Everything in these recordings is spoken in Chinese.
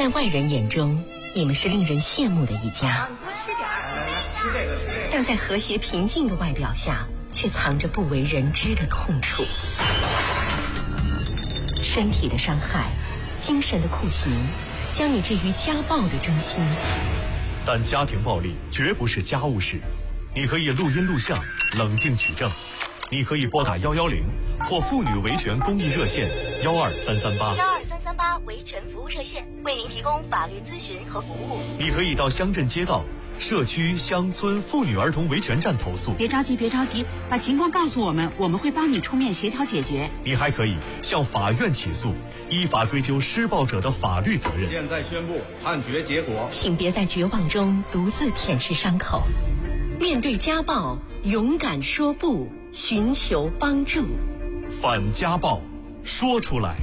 在外人眼中，你们是令人羡慕的一家，但在和谐平静的外表下，却藏着不为人知的痛处。身体的伤害，精神的酷刑，将你置于家暴的中心。 但家庭暴力绝不是家务事，你可以录音录像，冷静取证。你可以拨打110或妇女维权公益热线12338 维权服务热线，为您提供法律咨询和服务。 你可以到乡镇街道、社区、乡村妇女儿童维权站投诉。 别着急，把情况告诉我们，我们会帮你出面协调解决。 你还可以向法院起诉，依法追究施暴者的法律责任。 现在宣布判决结果， 请别在绝望中独自舔舐伤口，面对家暴，勇敢说不，寻求帮助。 反家暴，说出来。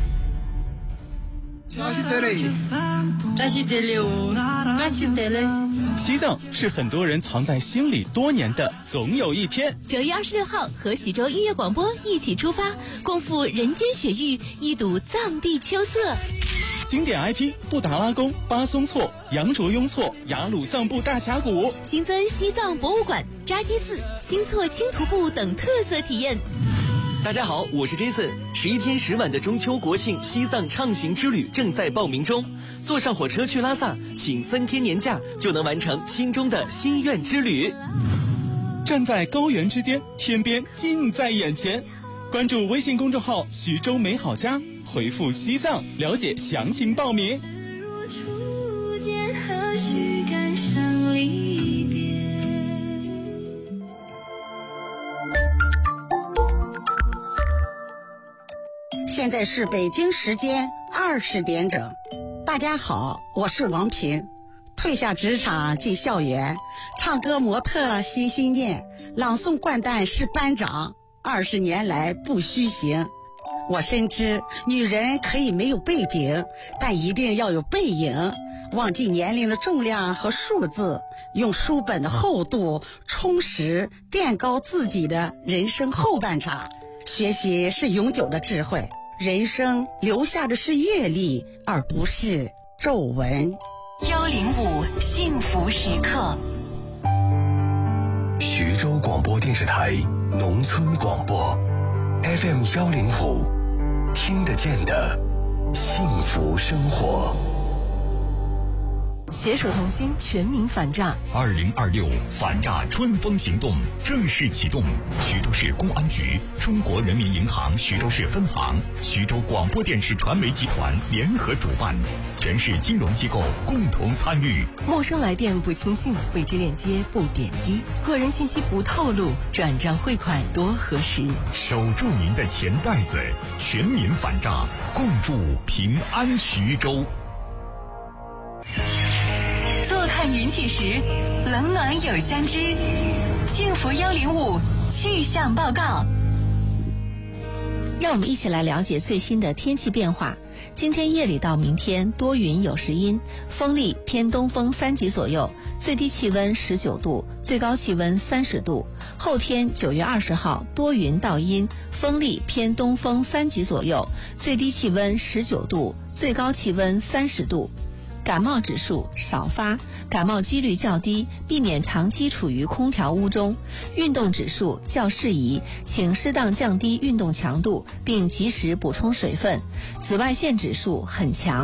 西藏是很多人藏在心里多年的总有一天。 9月26号和喜洲音乐广播一起出发，共赴人间雪域，一睹藏地秋色。 经典 IP 布达拉宫、巴松措、羊卓雍措、雅鲁藏布大峡谷， 新增西藏博物馆、扎基寺、新措轻徒步等特色体验。 大家好，我是 Jason。11天10晚的中秋国庆西藏畅行之旅正在报名中，坐上火车去拉萨，请3天年假就能完成心中的心愿之旅。 站在高原之巅，天边近在眼前。关注微信公众号徐州美好家，回复西藏了解详情报名。 现在是北京时间20点整。大家好，我是王平，退下职场进校园，唱歌模特心心念，朗诵掼蛋是班长，20年来不虚行。我深知女人可以没有背景，但一定要有背影。忘记年龄的重量和数字，用书本的厚度充实垫高自己的人生后半场。学习是永久的智慧，人生留下的是阅历，而不是皱纹。 105幸福时刻。 徐州广播电视台农村广播 FM 105，听得见的幸福生活。 携手同心，全民反诈。 2026反诈春风行动正式启动，徐州市公安局、中国人民银行徐州市分行、徐州广播电视传媒集团联合主办，全市金融机构共同参与。 陌生来电不轻信，未知链接不点击，个人信息不透露，转账汇款多核实。 守住您的钱袋子，全民反诈，共筑平安徐州。 坐看云起时，冷暖有相知。幸福105气象报告。让我们一起来了解最新的天气变化。今天夜里到明天多云有时阴，风力偏东风3级左右，最低气温19度，最高气温30度。后天9月20号多云到阴，风力偏东风3级左右，最低气温19度，最高气温30度。感冒指数少发，感冒几率较低，避免长期处于空调屋中。运动指数较适宜，请适当降低运动强度，并及时补充水分。紫外线指数很强。